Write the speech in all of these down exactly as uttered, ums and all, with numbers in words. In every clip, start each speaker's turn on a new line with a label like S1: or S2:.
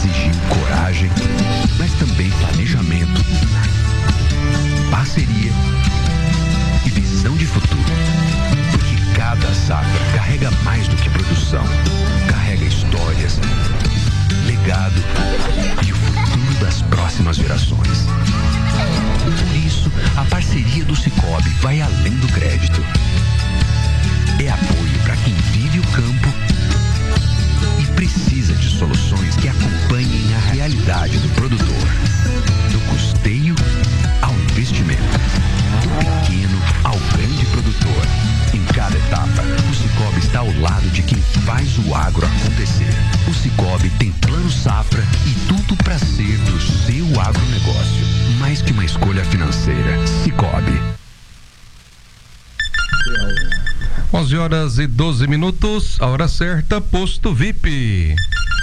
S1: exigiu coragem, mas também planejamento, parceria e visão de futuro. Porque cada safra carrega mais do que produção. Carrega histórias, legado e o futuro das próximas gerações. Por isso, a parceria do Sicoob vai além do crédito. É apoio para quem vive o campo e precisa de soluções que acompanhem a realidade do produtor. Do custeio ao investimento. Do pequeno ao grande produtor. Em cada etapa, o Sicoob está ao lado de quem faz o agro acontecer. O Sicoob tem plano safra e tudo para ser do seu agronegócio. Mais que uma escolha financeira. Sicoob.
S2: onze horas e doze minutos, a hora certa, Posto V I P.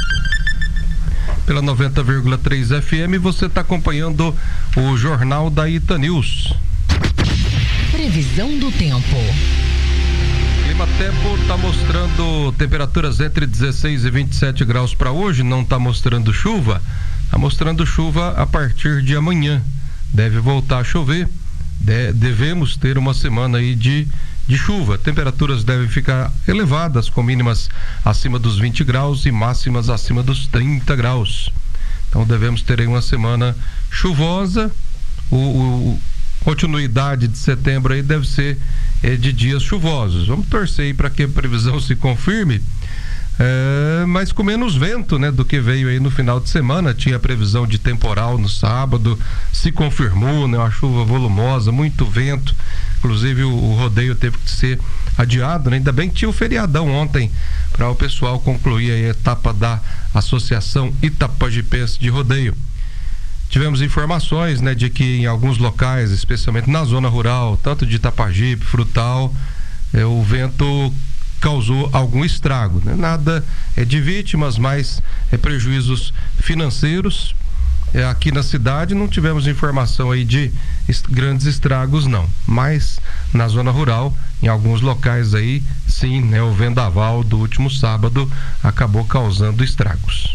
S2: Pela noventa vírgula três F M, você está acompanhando o Jornal da Ita News.
S3: Previsão do tempo.
S2: Climatempo está mostrando temperaturas entre dezesseis e vinte e sete graus para hoje, não está mostrando chuva, está mostrando chuva a partir de amanhã. Deve voltar a chover, de, devemos ter uma semana aí de, de chuva. Temperaturas devem ficar elevadas, com mínimas acima dos vinte graus e máximas acima dos trinta graus. Então devemos ter aí uma semana chuvosa. O, o continuidade de setembro aí deve ser é, de dias chuvosos. Vamos torcer aí para que a previsão se confirme, é, mas com menos vento, né, do que veio aí no final de semana. Tinha previsão de temporal no sábado, se confirmou, né, uma chuva volumosa, muito vento. Inclusive o, o rodeio teve que ser adiado, né? Ainda bem que tinha o feriadão ontem para o pessoal concluir aí a etapa da Associação Itapajipense de Rodeio. Tivemos informações, né, de que em alguns locais, especialmente na zona rural, tanto de Itapajipe, Frutal, eh, o vento causou algum estrago, né? Nada é de vítimas, mas é prejuízos financeiros. É, aqui na cidade não tivemos informação aí de est- grandes estragos, não, mas na zona rural, em alguns locais aí, sim, né, o vendaval do último sábado acabou causando estragos.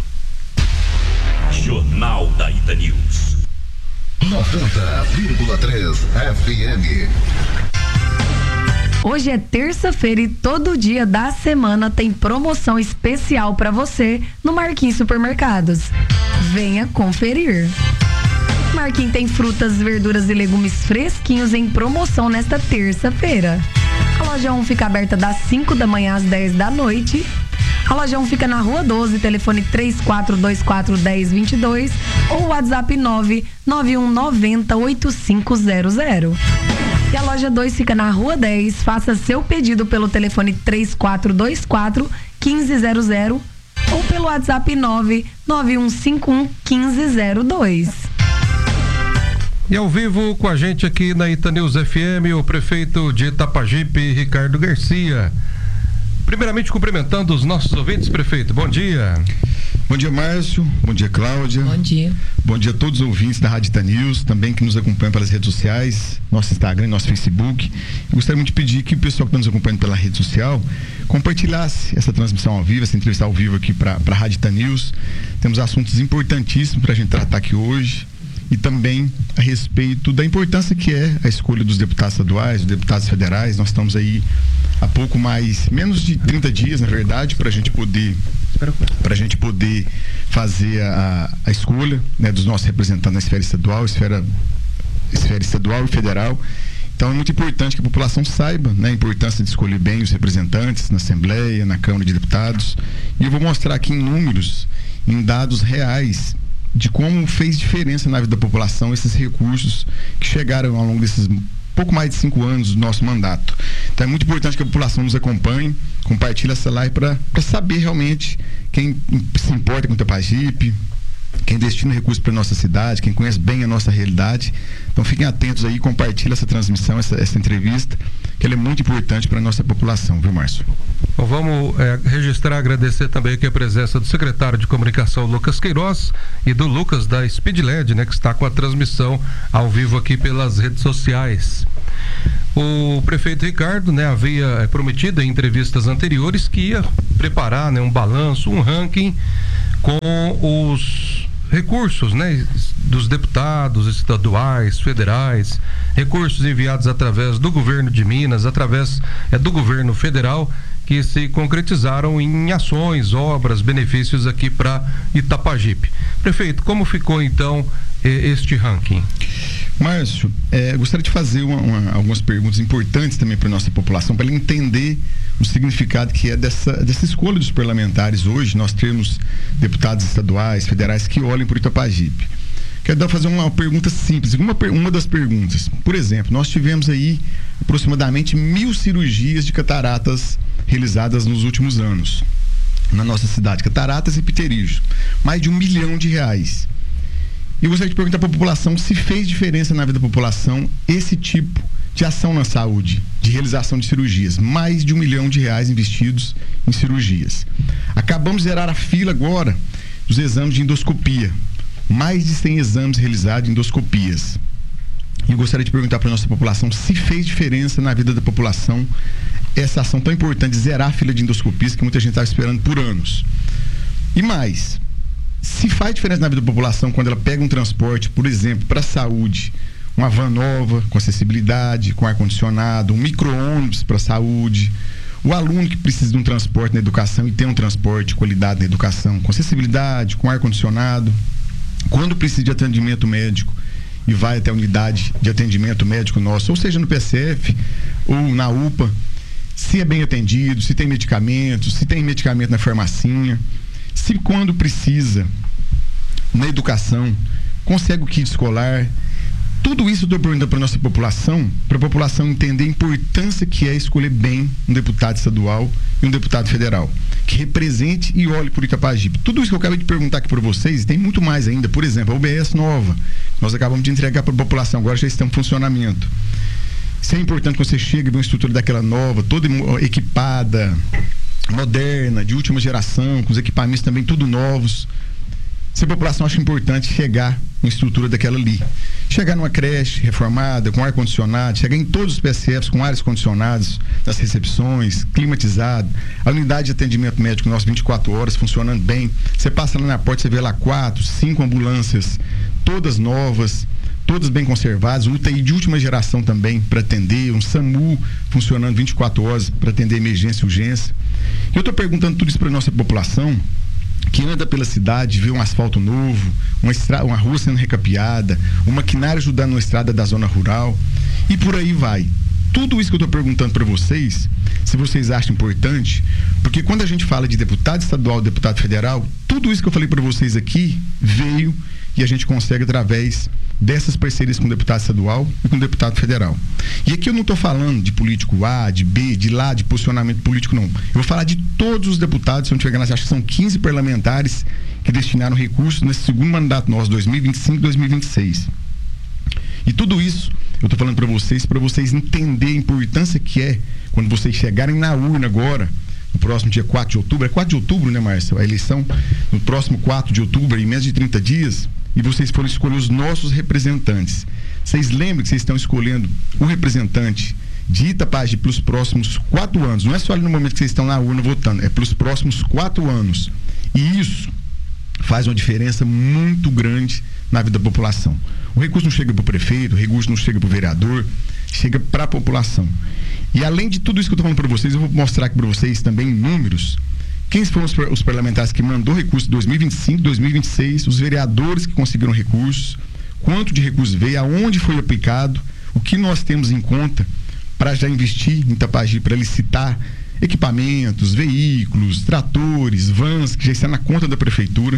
S4: Jornal da Ita News.
S5: noventa vírgula três F M.
S6: Hoje é terça-feira e todo dia da semana tem promoção especial para você no Marquinhos Supermercados. Venha conferir. Marquinhos tem frutas, verduras e legumes fresquinhos em promoção nesta terça-feira. A loja um fica aberta das cinco da manhã às dez da noite. A loja um fica na Rua doze, telefone três quatro dois quatro, um zero dois dois ou WhatsApp nove nove um nove zero oito cinco zero zero. E a loja dois fica na Rua dez, faça seu pedido pelo telefone três quatro dois quatro, um cinco zero zero ou pelo WhatsApp nove nove um cinco um, um cinco zero dois.
S2: E ao vivo com a gente aqui na Ita News F M, o prefeito de Itapajipe, Ricardo Garcia. Primeiramente cumprimentando os nossos ouvintes, prefeito, bom dia.
S7: Bom dia, Márcio, bom dia, Cláudia.
S3: Bom dia.
S7: Bom dia a todos os ouvintes da Rádio Ita News, também que nos acompanham pelas redes sociais, nosso Instagram, nosso Facebook. Eu gostaria muito de pedir que o pessoal que está nos acompanhando pela rede social compartilhasse essa transmissão ao vivo, essa entrevista ao vivo aqui para a Rádio Ita News. Temos assuntos importantíssimos para a gente tratar aqui hoje. E também a respeito da importância que é a escolha dos deputados estaduais, dos deputados federais. Nós estamos aí há pouco mais, menos de trinta dias, na verdade, para a gente poder para a gente poder fazer a, a escolha, né, dos nossos representantes na esfera estadual, esfera, esfera estadual e federal. Então é muito importante que a população saiba, né, a importância de escolher bem os representantes na Assembleia, na Câmara de Deputados. E eu vou mostrar aqui em números, em dados reais, de como fez diferença na vida da população esses recursos que chegaram ao longo desses pouco mais de cinco anos do nosso mandato. Então é muito importante que a população nos acompanhe, compartilhe essa live para saber realmente quem se importa com o Itapajipe, quem destina recursos para a nossa cidade, quem conhece bem a nossa realidade. Então fiquem atentos aí, compartilhem essa transmissão, essa, essa entrevista, que ela é muito importante para a nossa população, viu, Márcio?
S2: Bom, vamos é, registrar, agradecer também aqui a presença do secretário de Comunicação, Lucas Queiroz, e do Lucas da Speedled, né, que está com a transmissão ao vivo aqui pelas redes sociais. O prefeito Ricardo, né, havia prometido em entrevistas anteriores que ia preparar, né, um balanço, um ranking com os recursos, né, dos deputados estaduais, federais, recursos enviados através do governo de Minas, através é, do governo federal, que se concretizaram em ações, obras, benefícios aqui para Itapajipe. Prefeito, como ficou então este ranking?
S7: Márcio, é, gostaria de fazer uma, uma, algumas perguntas importantes também para a nossa população, para ela entender o significado que é dessa, dessa escolha dos parlamentares hoje. Nós temos deputados estaduais, federais que olhem por Itapajipe. Quero dar, fazer uma pergunta simples, uma, uma das perguntas. Por exemplo, nós tivemos aí aproximadamente mil cirurgias de cataratas realizadas nos últimos anos na nossa cidade, cataratas e pterígio, mais de um milhão de reais. E eu gostaria de perguntar para a população se fez diferença na vida da população esse tipo de ação na saúde, de realização de cirurgias. Mais de um milhão de reais investidos em cirurgias. Acabamos de zerar a fila agora dos exames de endoscopia. Mais de cem exames realizados em endoscopias. E eu gostaria de perguntar para a nossa população se fez diferença na vida da população essa ação tão importante de zerar a fila de endoscopias que muita gente estava esperando por anos. E mais, se faz diferença na vida da população quando ela pega um transporte, por exemplo, para a saúde, uma van nova, com acessibilidade, com ar-condicionado, um micro-ônibus para a saúde, o aluno que precisa de um transporte na educação e tem um transporte de qualidade na educação, com acessibilidade, com ar-condicionado, quando precisa de atendimento médico e vai até a unidade de atendimento médico nosso, ou seja, no P S F ou na U P A, se é bem atendido, se tem medicamentos, se tem medicamento na farmacinha, se quando precisa, na educação, consegue o kit escolar. Tudo isso eu estou perguntando para a nossa população, para a população entender a importância que é escolher bem um deputado estadual e um deputado federal, que represente e olhe por Itapajipe. Tudo isso que eu acabei de perguntar aqui para vocês, e tem muito mais ainda. Por exemplo, a U B S nova, nós acabamos de entregar para a população, agora já está em funcionamento. Isso é importante quando você chega e vê uma estrutura daquela nova, toda equipada, moderna, de última geração, com os equipamentos também tudo novos. Se a população acha importante chegar em estrutura daquela ali, chegar numa creche reformada, com ar-condicionado, chegar em todos os P S Fs com ares condicionados, nas recepções, climatizado, a unidade de atendimento médico nosso vinte e quatro horas funcionando bem. Você passa lá na porta, você vê lá quatro, cinco ambulâncias, todas novas, todas bem conservadas, U T I de última geração também para atender, um SAMU funcionando vinte e quatro horas para atender emergência e urgência. Eu estou perguntando tudo isso para a nossa população que anda pela cidade, vê um asfalto novo, uma, estra... uma rua sendo recapeada, um maquinário ajudando na estrada da zona rural e por aí vai. Tudo isso que eu estou perguntando para vocês, se vocês acham importante, porque quando a gente fala de deputado estadual, deputado federal, tudo isso que eu falei para vocês aqui veio e a gente consegue através dessas parcerias com o deputado estadual e com o deputado federal. E aqui eu não estou falando de político A, de B, de lá, de posicionamento político, não. Eu vou falar de todos os deputados, se eu não tiver enganado, acho que são quinze parlamentares que destinaram recursos nesse segundo mandato nosso, dois mil e vinte e cinco, dois mil e vinte e seis. E tudo isso eu estou falando para vocês, para vocês entenderem a importância que é quando vocês chegarem na urna agora, no próximo dia quatro de outubro, é quatro de outubro, né, Márcio? A eleição, no próximo quatro de outubro, em menos de trinta dias, e vocês foram escolher os nossos representantes. Vocês lembram que vocês estão escolhendo o representante de Itapajipe pelos próximos quatro anos. Não é só ali no momento que vocês estão na urna votando, é pelos próximos quatro anos. E isso faz uma diferença muito grande na vida da população. O recurso não chega para o prefeito, o recurso não chega para o vereador, chega para a população. E além de tudo isso que eu estou falando para vocês, eu vou mostrar aqui para vocês também números. Quem foram os, os parlamentares que mandou recurso em dois mil e vinte e cinco, dois mil e vinte e seis, os vereadores que conseguiram recursos, quanto de recurso veio, aonde foi aplicado, o que nós temos em conta para já investir em Itapajipe, para licitar equipamentos, veículos, tratores, vans, que já estão na conta da prefeitura.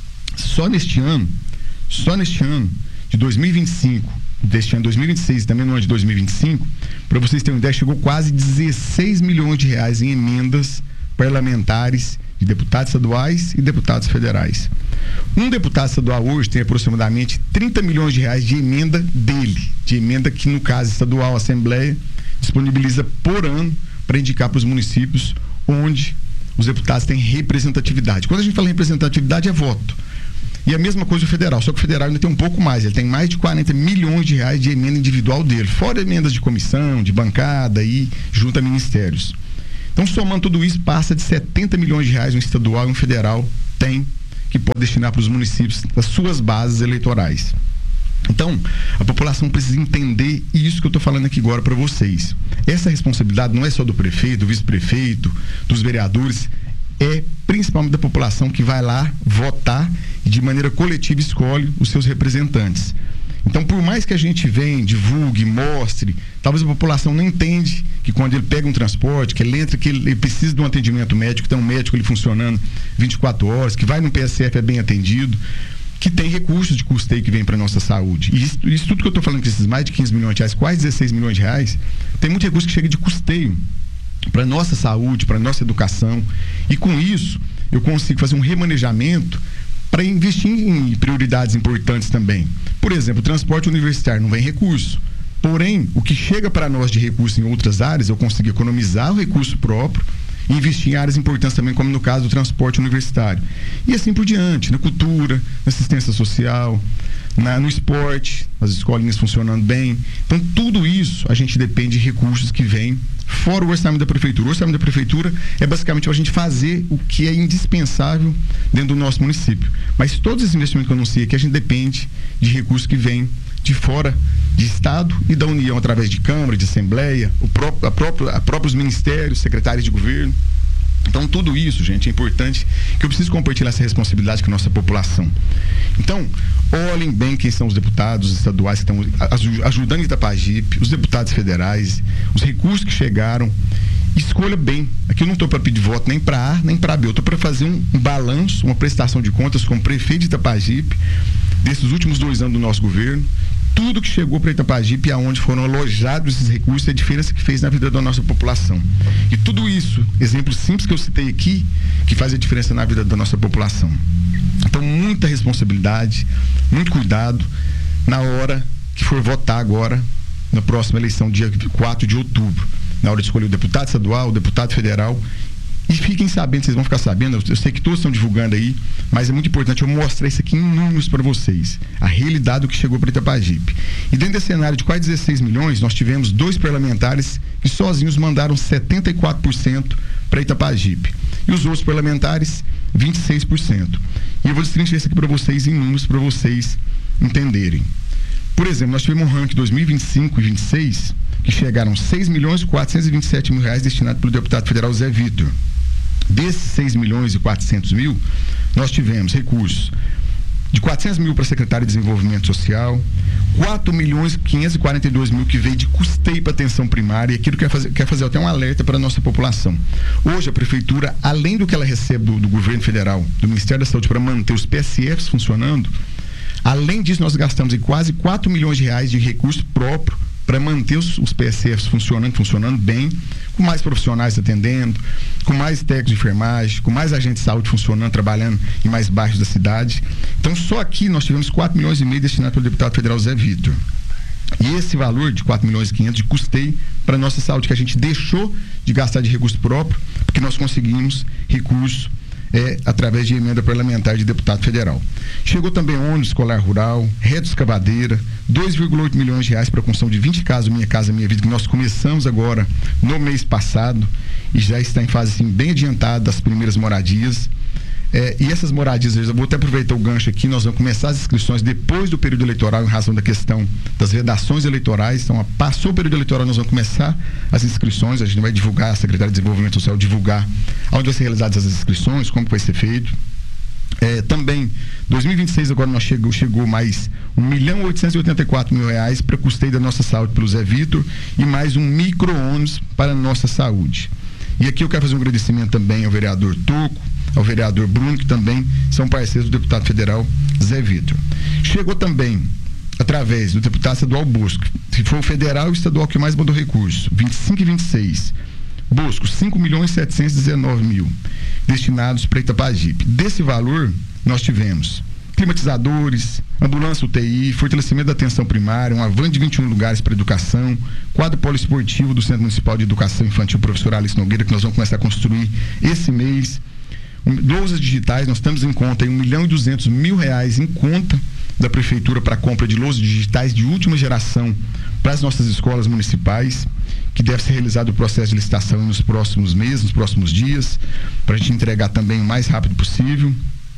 S7: Só neste ano, só neste ano de dois mil e vinte e cinco, deste ano dois mil e vinte e seis e também no ano de dois mil e vinte e cinco, para vocês terem uma ideia, chegou quase dezesseis milhões de reais em emendas parlamentares de deputados estaduais e deputados federais. Um deputado estadual hoje tem aproximadamente trinta milhões de reais de emenda dele, de emenda que no caso estadual a Assembleia disponibiliza por ano para indicar para os municípios onde os deputados têm representatividade. Quando a gente fala em representatividade é voto. E a mesma coisa o federal, só que o federal ainda tem um pouco mais, ele tem mais de quarenta milhões de reais de emenda individual dele, fora emendas de comissão, de bancada e junto a ministérios. Então, somando tudo isso, passa de setenta milhões de reais um estadual e um federal tem que pode destinar para os municípios das suas bases eleitorais. Então, a população precisa entender isso que eu estou falando aqui agora para vocês. Essa responsabilidade não é só do prefeito, do vice-prefeito, dos vereadores, é principalmente da população que vai lá votar e de maneira coletiva escolhe os seus representantes. Então, por mais que a gente venha, divulgue, mostre, talvez a população não entende que quando ele pega um transporte, que ele entra, que ele, ele precisa de um atendimento médico, tem um médico ele funcionando vinte e quatro horas, que vai no P S F é bem atendido, que tem recursos de custeio que vem para a nossa saúde. E isso, isso tudo que eu estou falando, que esses mais de quinze milhões de reais, quase dezesseis milhões de reais, tem muito recurso que chega de custeio para a nossa saúde, para a nossa educação. E com isso, eu consigo fazer um remanejamento para investir em prioridades importantes também. Por exemplo, o transporte universitário não vem recurso. Porém, o que chega para nós de recurso em outras áreas, eu consigo economizar o recurso próprio e investir em áreas importantes também, como no caso do transporte universitário. E assim por diante, na cultura, na assistência social, na, no esporte, as escolinhas funcionando bem. Então, tudo isso a gente depende de recursos que vêm fora o orçamento da prefeitura. O orçamento da prefeitura é basicamente para a gente fazer o que é indispensável dentro do nosso município. Mas todos esses investimentos que eu anunciei aqui, a gente depende de recursos que vêm de fora de Estado e da União, através de Câmara, de Assembleia, o próprio, a próprio, a próprios ministérios, secretários de governo. Então, tudo isso, gente, é importante que eu preciso compartilhar essa responsabilidade com a nossa população. Então, olhem bem quem são os deputados estaduais que estão ajudando Itapajipe, os deputados federais, os recursos que chegaram. Escolha bem. Aqui eu não estou para pedir voto nem para A, nem para B. Eu estou para fazer um, um balanço, uma prestação de contas como prefeito de Itapajipe, desses últimos dois anos do nosso governo. Tudo que chegou para Itapajipe e aonde foram alojados esses recursos, a diferença que fez na vida da nossa população. E tudo isso, exemplos simples que eu citei aqui, que faz a diferença na vida da nossa população. Então, muita responsabilidade, muito cuidado na hora que for votar agora, na próxima eleição, dia quatro de outubro, na hora de escolher o deputado estadual, o deputado federal. E fiquem sabendo, vocês vão ficar sabendo, eu sei que todos estão divulgando aí, mas é muito importante eu mostrar isso aqui em números para vocês, a realidade do que chegou para Itapajipe. E dentro desse cenário de quase dezesseis milhões, nós tivemos dois parlamentares que sozinhos mandaram setenta e quatro por cento para Itapajipe. E os outros parlamentares, vinte e seis por cento. E eu vou destrinchar isso aqui para vocês em números, para vocês entenderem. Por exemplo, nós tivemos um ranking dois mil e vinte e cinco e vinte e seis, que chegaram seis milhões quatrocentos e vinte e sete mil reais destinados pelo deputado federal Zé Vitor. Desses seis milhões e quatrocentos mil, nós tivemos recursos de quatrocentos mil para secretário de Desenvolvimento Social, quatro milhões quinhentos e quarenta e dois mil que veio de custeio para atenção primária, e aquilo quer fazer, quer fazer até um alerta para a nossa população. Hoje a prefeitura, além do que ela recebe do, do governo federal, do Ministério da Saúde para manter os P S Fs funcionando, além disso nós gastamos em quase quatro milhões de reais de recurso próprio para manter os, os P S Fs funcionando, funcionando bem, com mais profissionais atendendo, com mais técnicos de enfermagem, com mais agentes de saúde funcionando, trabalhando em mais bairros da cidade. Então, só aqui nós tivemos quatro milhões e meio destinados pelo deputado federal Zé Vitor. E esse valor de quatro milhões e quinhentos de custeio para a nossa saúde, que a gente deixou de gastar de recurso próprio, porque nós conseguimos recurso É, através de emenda parlamentar de deputado federal. Chegou também ônibus escolar rural, reto escavadeira, dois vírgula oito milhões de reais para a construção de vinte casas, Minha Casa Minha Vida, que nós começamos agora no mês passado e já está em fase assim, bem adiantada das primeiras moradias. É, e essas moradias, eu vou até aproveitar o gancho aqui, nós vamos começar as inscrições depois do período eleitoral, em razão da questão das redações eleitorais. Então, passou o período eleitoral, nós vamos começar as inscrições, a gente vai divulgar, a Secretaria de Desenvolvimento Social divulgar onde vão ser realizadas as inscrições, como vai ser feito. É, também, dois mil e vinte e seis agora nós chegou, chegou mais um milhão oitocentos e oitenta e quatro mil reais para custeio da nossa saúde pelo Zé Vitor e mais um micro-ônibus para a nossa saúde. E aqui eu quero fazer um agradecimento também ao vereador Toco, ao vereador Bruno, que também são parceiros do deputado federal Zé Vitor. Chegou também, através do deputado estadual Bosco, que foi o federal e o estadual que mais mandou recurso, vinte e cinco e vinte e seis. Bosco, cinco milhões setecentos e dezenove mil destinados para Itapajipe. Desse valor, nós tivemos climatizadores, ambulância U T I, fortalecimento da atenção primária, uma van de vinte e um lugares para educação, quadro poliesportivo do Centro Municipal de Educação Infantil Professor Alice Nogueira, que nós vamos começar a construir esse mês. Lousas digitais, nós estamos em conta em um milhão e duzentos mil reais em conta da prefeitura para a compra de lousas digitais de última geração para as nossas escolas municipais, que deve ser realizado o processo de licitação nos próximos meses, nos próximos dias, para a gente entregar também o mais rápido possível.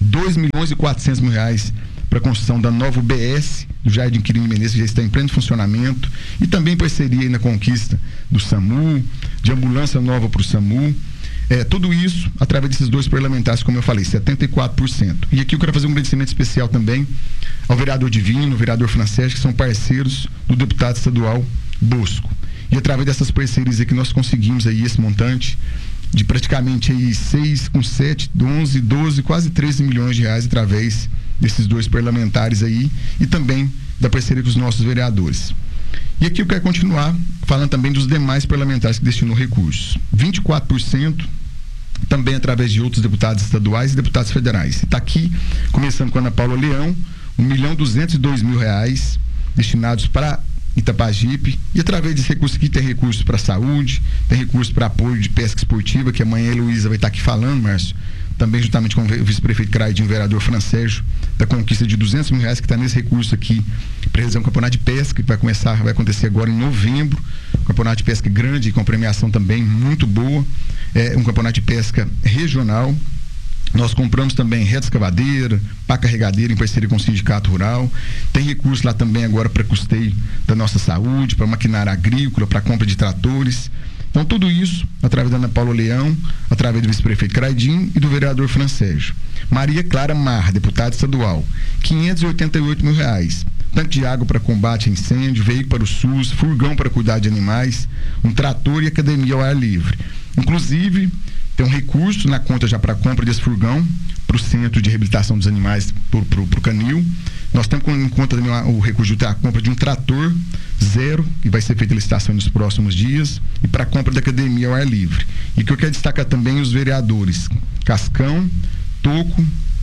S7: dois milhões e quatrocentos mil reais para a construção da nova U B S do Jardim Quirino Menezes, que já está em pleno funcionamento, e também parceria aí na conquista do SAMU, de ambulância nova para o SAMU. É, tudo isso através desses dois parlamentares, como eu falei, setenta e quatro por cento. E aqui eu quero fazer um agradecimento especial também ao vereador Divino, ao vereador Francesco, que são parceiros do deputado estadual Bosco. E através dessas parcerias aqui nós conseguimos aí esse montante de praticamente aí seis com sete, onze, doze, quase treze milhões de reais através desses dois parlamentares aí e também da parceria com os nossos vereadores. E aqui eu quero continuar falando também dos demais parlamentares que destinam recursos. vinte e quatro por cento também através de outros deputados estaduais e deputados federais. Está aqui, começando com a Ana Paula Leão, um milhão duzentos e dois mil reais destinados para Itapajipe, e através desse recurso aqui tem recursos para saúde, tem recursos para apoio de pesca esportiva, que amanhã a Heloísa vai estar aqui falando, Márcio, também juntamente com o vice-prefeito Craidinho, o vereador Francesco, da conquista de duzentos mil reais que está nesse recurso aqui para realizar um campeonato de pesca que vai começar, vai acontecer agora em novembro, um campeonato de pesca grande com premiação também muito boa, é um campeonato de pesca regional. Nós compramos também reta escavadeira, pá carregadeira em parceria com o Sindicato Rural. Tem recurso lá também agora para custeio da nossa saúde, para maquinária agrícola, para compra de tratores. Então, tudo isso através da Ana Paula Leão, através do vice-prefeito Craidinho e do vereador Francesco. Maria Clara Mar, deputada estadual, quinhentos e oitenta e oito mil reais. Tanque de água para combate a incêndio, veículo para o SUS, furgão para cuidar de animais, um trator e academia ao ar livre. Inclusive, tem um recurso na conta já para a compra desse furgão para o Centro de Reabilitação dos Animais, para o Canil. Nós temos em conta também o recurso da compra de um trator zero, que vai ser feita a licitação nos próximos dias, e para a compra da academia ao ar livre. E que eu quero destacar também os vereadores Cascão, Toco,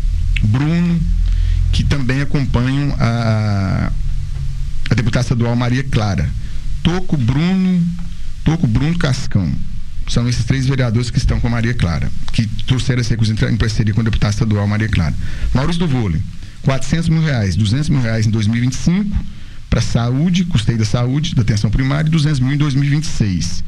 S7: Bruno, que também acompanham a, a deputada estadual Maria Clara. Toco, Bruno, Toco, Bruno, Cascão. São esses três vereadores que estão com a Maria Clara, que trouxeram esse recurso em parceria com a deputada estadual Maria Clara. Maurício do Vôlei, quatrocentos mil reais, duzentos mil reais em dois mil e vinte e cinco para saúde, custeio da saúde, da atenção primária, e duzentos mil em dois mil e vinte e seis.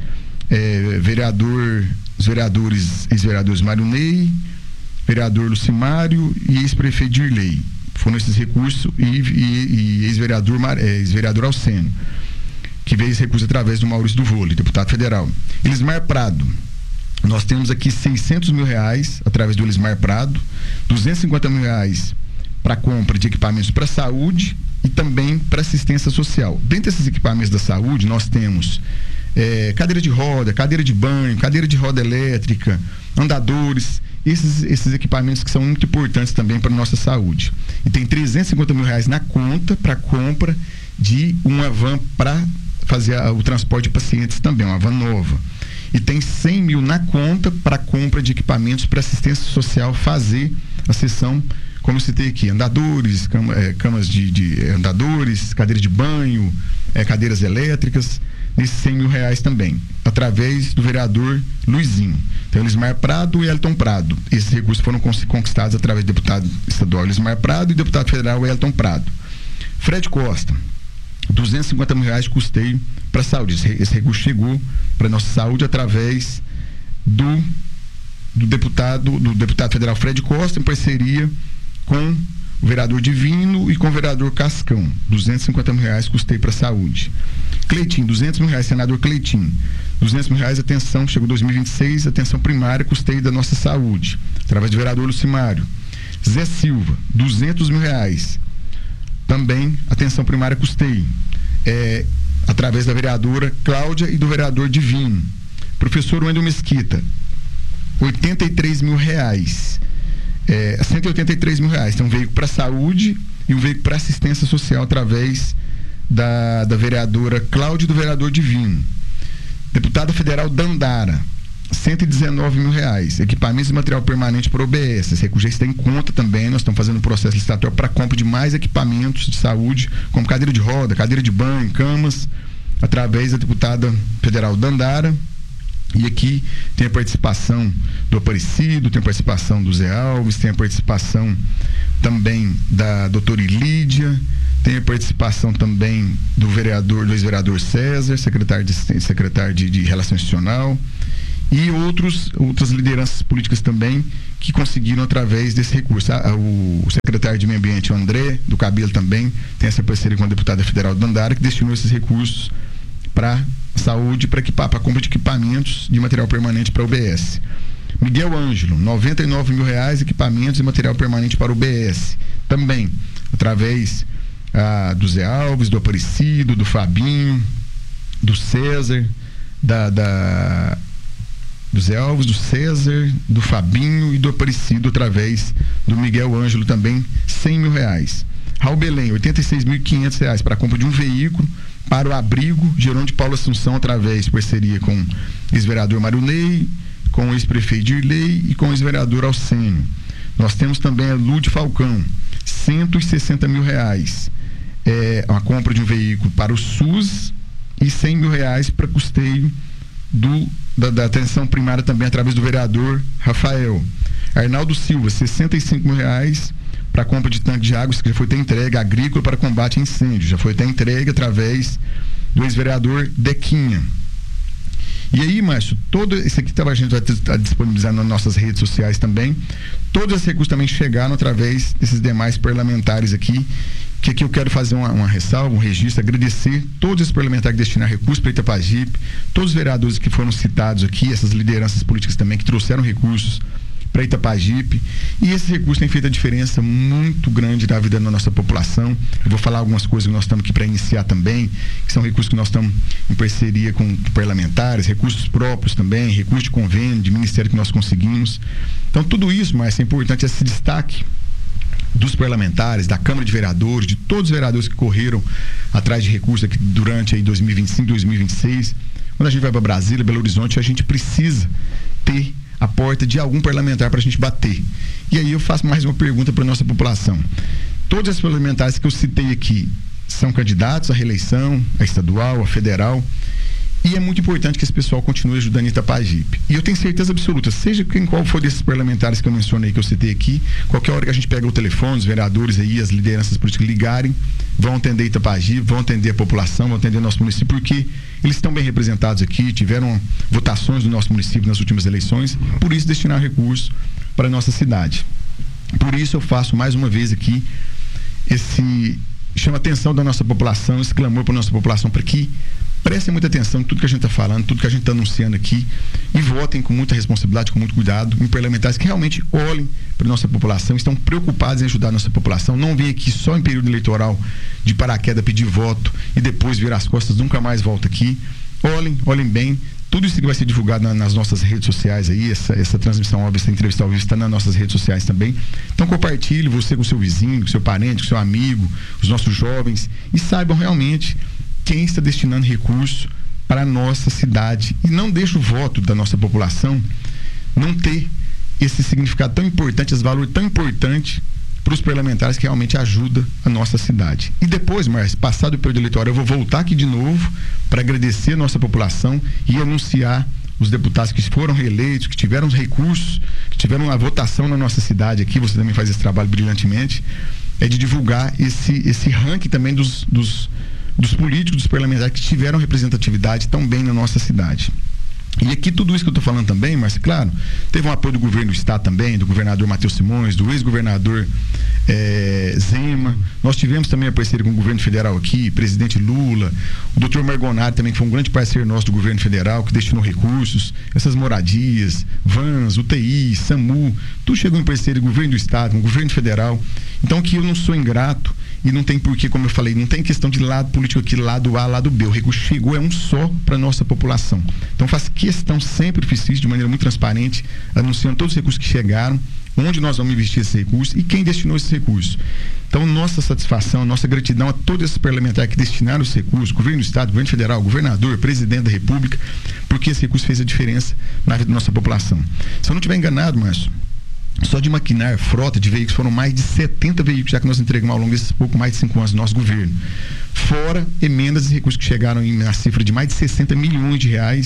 S7: É, vereador, os vereadores, ex-vereadores Mário Ney, vereador Lucimário e ex-prefeito Dirley. Foram esses recursos e, e, e ex-vereador, é, ex-vereador Alcênio, que veio esse recurso através do Maurício do Vôlei, deputado federal. Elismar Prado, nós temos aqui seiscentos mil reais através do Elismar Prado, duzentos e cinquenta mil reais para compra de equipamentos para saúde e também para assistência social. Dentre esses equipamentos da saúde, nós temos é, cadeira de roda, cadeira de banho, cadeira de roda elétrica, andadores, esses, esses equipamentos que são muito importantes também para a nossa saúde. E tem trezentos e cinquenta mil reais na conta para compra de uma van para fazer a, o transporte de pacientes também, uma van nova. E tem cem mil na conta para compra de equipamentos para assistência social fazer a sessão, como eu citei aqui, andadores, cama, é, camas de, de andadores, cadeira de banho, é, cadeiras elétricas, nesses cem mil reais também, através do vereador Luizinho. Então, Elismar Prado e Elton Prado. Esses recursos foram conquistados através do deputado estadual Elismar Prado e deputado federal Elton Prado. Fred Costa, duzentos e cinquenta mil reais de custeio para a saúde. Esse, esse recurso chegou para a nossa saúde através do, do, deputado, do deputado federal Fred Costa, em parceria com o vereador Divino e com o vereador Cascão. duzentos e cinquenta mil reais custeio para a saúde. Cleitinho, duzentos mil reais, senador Cleitinho. duzentos mil reais, atenção, chegou dois mil e vinte e seis, atenção primária, custeio da nossa saúde, através do vereador Lucimário. Zé Silva, duzentos mil reais. Também atenção primária custeio, é, através da vereadora Cláudia e do vereador Divino. Professor Wendel Mesquita, oitenta e três mil reais, é, cento e oitenta e três mil reais. Tem um veículo para saúde e um veículo para assistência social através da, da vereadora Cláudia e do vereador Divino. Deputada federal Dandara, cento e dezenove mil reais, equipamentos e material permanente para O B S. Esse recurso já está em conta também. Nós estamos fazendo um processo licitatório para compra de mais equipamentos de saúde, como cadeira de roda, cadeira de banho, camas, através da deputada federal Dandara. E aqui tem a participação do Aparecido, tem a participação do Zé Alves, tem a participação também da doutora Ilídia, tem a participação também do vereador, do ex-vereador César, secretário de, secretário de, de Relação Institucional. e outros, outras lideranças políticas também que conseguiram através desse recurso. O secretário de Meio Ambiente, o André, do Cabelo, também tem essa parceria com a deputada federal Dandara, que destinou esses recursos para saúde, para equipar, para compra de equipamentos de material permanente para o U B S. Miguel Ângelo, noventa e nove mil reais, equipamentos e material permanente para o U B S. Também, através ah, do Zé Alves, do Aparecido, do Fabinho, do César, da, da, do Zé Alves, do César, do Fabinho e do Aparecido, através do Miguel Ângelo também, cem mil reais. Raul Belém, oitenta e seis mil e quinhentos reais para a compra de um veículo para o abrigo Gerônimo de Paulo Assunção, através de parceria com o ex-vereador Mário Ney, com o ex-prefeito Dirley e com o ex-vereador Alcênio. Nós temos também a Lúde Falcão, cento e sessenta mil reais. É, a compra de um veículo para o SUS e cem mil reais para custeio do, da, da atenção primária também através do vereador Rafael. Arnaldo Silva, sessenta e cinco mil reais para a compra de tanque de água, que já foi até entregue, agrícola para combate a incêndio, já foi até entregue através do ex-vereador Dequinha. E aí, Márcio, todo esse aqui a gente vai estar disponibilizando nas nossas redes sociais também. Todos esses recursos também chegaram através desses demais parlamentares aqui, que aqui eu quero fazer uma, uma ressalva, um registro, agradecer todos esses parlamentares que destinaram recursos para Itapajipe, todos os vereadores que foram citados aqui, essas lideranças políticas também que trouxeram recursos para Itapajipe, e esse recurso tem feito a diferença muito grande na vida da nossa população. Eu vou falar algumas coisas que nós estamos aqui para iniciar também, que são recursos que nós estamos em parceria com parlamentares, recursos próprios também, recursos de convênio, de ministério que nós conseguimos. Então tudo isso, mas é importante esse destaque dos parlamentares, da Câmara de Vereadores, de todos os vereadores que correram atrás de recursos aqui durante aí dois mil e vinte e cinco, dois mil e vinte e seis. Quando a gente vai para Brasília, Belo Horizonte, a gente precisa ter a porta de algum parlamentar para a gente bater. E aí eu faço mais uma pergunta para a nossa população. Todos os parlamentares que eu citei aqui são candidatos à reeleição, a estadual, a federal, e é muito importante que esse pessoal continue ajudando Itapajipe. E eu tenho certeza absoluta, seja quem qual for desses parlamentares que eu mencionei, que eu citei aqui, qualquer hora que a gente pega o telefone, os vereadores aí, as lideranças políticas ligarem, vão atender Itapajipe, vão atender a população, vão atender o nosso município, porque eles estão bem representados aqui, tiveram votações do nosso município nas últimas eleições, por isso destinar recursos para a nossa cidade. Por isso eu faço mais uma vez aqui esse chama a atenção da nossa população, esse clamor para a nossa população, para que prestem muita atenção em tudo que a gente está falando, tudo que a gente está anunciando aqui, e votem com muita responsabilidade, com muito cuidado, em parlamentares que realmente olhem para a nossa população, estão preocupados em ajudar a nossa população, não vem aqui só em período eleitoral de paraquedas pedir voto e depois virar as costas, nunca mais volta aqui. Olhem, olhem bem, tudo isso que vai ser divulgado na, nas nossas redes sociais aí, essa, essa transmissão óbvia, essa entrevista ao vivo está nas nossas redes sociais também. Então compartilhe, você com o seu vizinho, com o seu parente, com o seu amigo, os nossos jovens, e saibam realmente quem está destinando recurso para a nossa cidade, e não deixe o voto da nossa população não ter esse significado tão importante, esse valor tão importante para os parlamentares que realmente ajuda a nossa cidade. E depois, Márcio, passado o período eleitoral, eu vou voltar aqui de novo para agradecer a nossa população e anunciar os deputados que foram reeleitos, que tiveram os recursos, que tiveram a votação na nossa cidade aqui. Você também faz esse trabalho brilhantemente, é de divulgar esse, esse ranking também dos, dos dos políticos, dos parlamentares que tiveram representatividade tão bem na nossa cidade. E aqui tudo isso que eu estou falando também, mas claro, teve um apoio do governo do estado também, do governador Matheus Simões, do ex-governador é, Zema. Nós tivemos também a parceria com o governo federal aqui, presidente Lula, o doutor Margonari também, que foi um grande parceiro nosso do governo federal, que destinou recursos, essas moradias, vans, U T I, SAMU, tudo chegou em parceria do governo do estado, com o governo federal. Então aqui eu não sou ingrato, e não tem porquê, como eu falei, não tem questão de lado político aqui, lado A, lado B. O recurso chegou, é um só para a nossa população. Então faço questão, sempre fiz isso de maneira muito transparente, anunciando todos os recursos que chegaram, onde nós vamos investir esse recurso e quem destinou esse recurso. Então nossa satisfação, nossa gratidão a todos esses parlamentares que destinaram esse recurso, governo do estado, governo federal, governador, presidente da república, porque esse recurso fez a diferença na vida da nossa população. Se eu não estiver enganado, Márcio, só de maquinar, frota de veículos, foram mais de setenta veículos já que nós entregamos ao longo desses pouco mais de cinco anos do nosso governo. Fora emendas e recursos que chegaram em, na cifra de mais de sessenta milhões de reais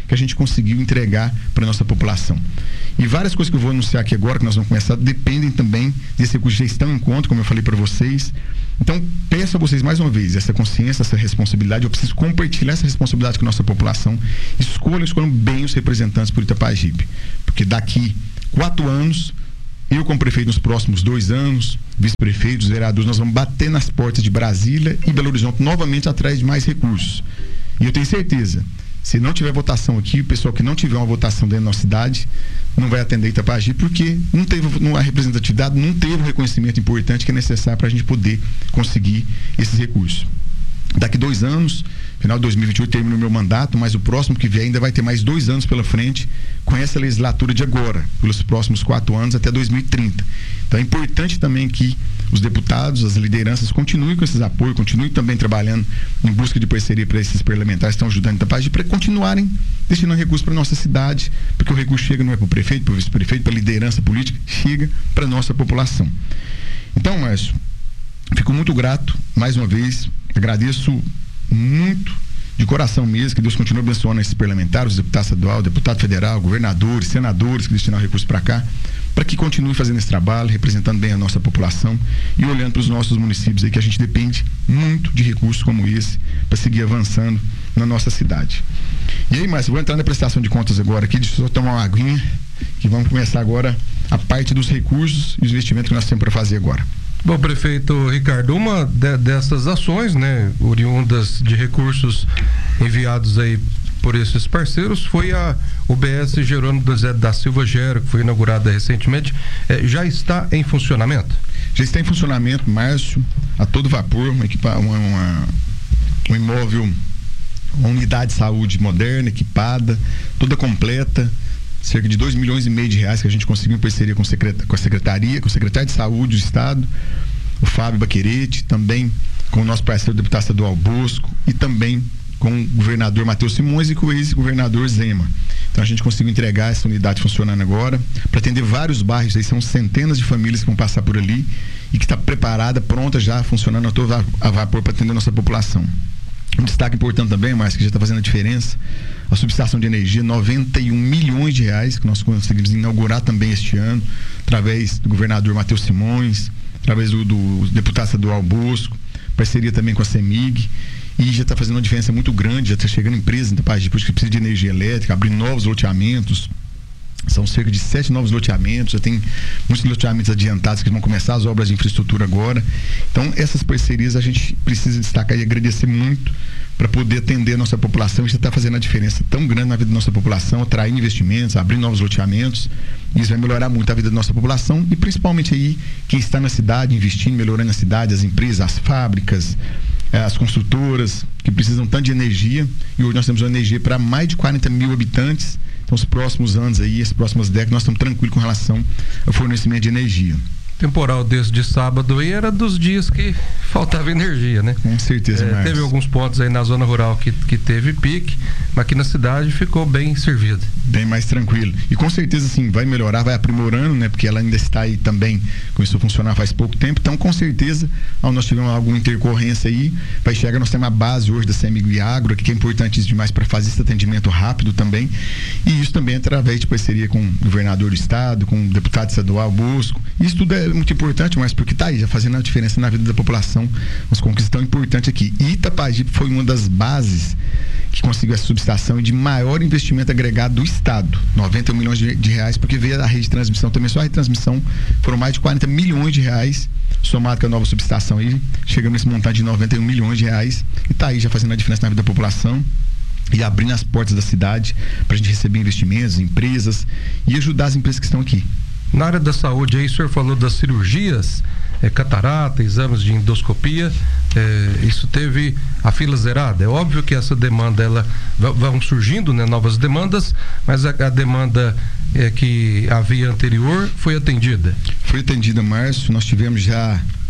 S7: que a gente conseguiu entregar para a nossa população. E várias coisas que eu vou anunciar aqui agora, que nós vamos começar, dependem também desse recurso de gestão em conta, como eu falei para vocês. Então, peço a vocês mais uma vez, essa consciência, essa responsabilidade, eu preciso compartilhar essa responsabilidade com a nossa população. Escolham, escolham bem os representantes por Itapajipe, porque daqui quatro anos, eu como prefeito nos próximos dois anos, vice-prefeitos, vereadores, nós vamos bater nas portas de Brasília e Belo Horizonte novamente atrás de mais recursos. E eu tenho certeza, se não tiver votação aqui, o pessoal que não tiver uma votação dentro da nossa cidade não vai atender Itapajipe, porque não teve a representatividade, não teve o reconhecimento importante que é necessário para a gente poder conseguir esses recursos. Daqui dois anos, final de dois mil e vinte e oito, termina o meu mandato, mas o próximo que vier ainda vai ter mais dois anos pela frente com essa legislatura de agora, pelos próximos quatro anos até dois mil e trinta. Então é importante também que os deputados, as lideranças continuem com esses apoios, continuem também trabalhando em busca de parceria para esses parlamentares que estão ajudando Itapajipe, para continuarem destinando recursos para a nossa cidade, porque o recurso chega não é para o prefeito, para o vice-prefeito, para a liderança política, chega para a nossa população. Então, Márcio, fico muito grato, mais uma vez, agradeço muito de coração mesmo, que Deus continue abençoando esses parlamentares, os deputados estaduais, deputado federal, governadores, senadores que destinaram recursos para cá, para que continue fazendo esse trabalho, representando bem a nossa população e olhando para os nossos municípios aí, que a gente depende muito de recursos como esse para seguir avançando na nossa cidade. E aí, Márcio, vou entrar na prestação de contas agora aqui, deixa eu só tomar uma aguinha, que vamos começar agora a parte dos recursos e os investimentos que nós temos para fazer agora.
S2: Bom, prefeito Ricardo, uma de, dessas ações, né, oriundas de recursos enviados aí por esses parceiros, foi a U B S Jerônimo José da Silva Gero, que foi inaugurada recentemente. É, já está em funcionamento?
S7: Já está em funcionamento, Márcio, a todo vapor, uma, equipa, uma, uma, um imóvel, uma unidade de saúde moderna, equipada, toda completa, cerca de dois milhões e meio de reais que a gente conseguiu em parceria com, secret, com a Secretaria, com o Secretário de Saúde do Estado, o Fábio Baquerete, também com o nosso parceiro o deputado estadual Bosco e também com o governador Matheus Simões e com o ex-governador Zema. Então a gente conseguiu entregar essa unidade funcionando agora para atender vários bairros, aí são centenas de famílias que vão passar por ali e que está preparada, pronta já, funcionando a todo a vapor para atender a nossa população. Um destaque importante também, mas que já está fazendo a diferença, a subestação de energia, noventa e um milhões de reais que nós conseguimos inaugurar também este ano, através do governador Matheus Simões, através do, do deputado estadual Bosco, parceria também com a CEMIG, e já está fazendo uma diferença muito grande, já está chegando empresas em Itapajipe que precisa de energia elétrica, abrir novos loteamentos. São cerca de sete novos loteamentos, já tem muitos loteamentos adiantados que vão começar as obras de infraestrutura agora. Então, essas parcerias a gente precisa destacar e agradecer muito para poder atender a nossa população. Isso está fazendo a diferença tão grande na vida da nossa população, atrair investimentos, abrir novos loteamentos. Isso vai melhorar muito a vida da nossa população e principalmente aí quem está na cidade, investindo, melhorando a cidade, as empresas, as fábricas, as construtoras que precisam tanto de energia. E hoje nós temos uma energia para mais de quarenta mil habitantes. Então, os próximos anos aí, as próximas décadas, nós estamos tranquilos com relação ao fornecimento de energia.
S2: Temporal desse de sábado aí era dos dias que faltava energia, né?
S7: Com certeza,
S2: é, teve alguns pontos aí na zona rural que, que teve pique, mas aqui na cidade ficou bem servido.
S7: Bem mais tranquilo. E com certeza, sim, vai melhorar, vai aprimorando, né? Porque ela ainda está aí também, começou a funcionar faz pouco tempo. Então, com certeza, ao nós tivermos alguma intercorrência aí, vai chegar, nós temos a base hoje da CEMIG Agro, que é importante demais para fazer esse atendimento rápido também. E isso também através de parceria com o governador do estado, com o deputado estadual Bosco. Isso tudo é muito importante, mas porque está aí, já fazendo a diferença na vida da população, umas conquistas tão importantes aqui. E Itapajipe foi uma das bases que conseguiu essa subestação e de maior investimento agregado do estado, noventa milhões de, de reais, porque veio a rede de transmissão também, só a rede de transmissão foram mais de quarenta milhões de reais, somado com a nova subestação aí, chegamos nesse montante de noventa e um milhões de reais, e está aí já fazendo a diferença na vida da população e abrindo as portas da cidade para a gente receber investimentos, empresas e ajudar as empresas que estão aqui.
S2: Na área da saúde, aí o senhor falou das cirurgias, é, catarata, exames de endoscopia, é, isso teve a fila zerada. É óbvio que essa demanda, ela vão surgindo, né, novas demandas, mas a, a demanda é, que havia anterior foi atendida.
S7: Foi atendida, Márcio. Nós tivemos já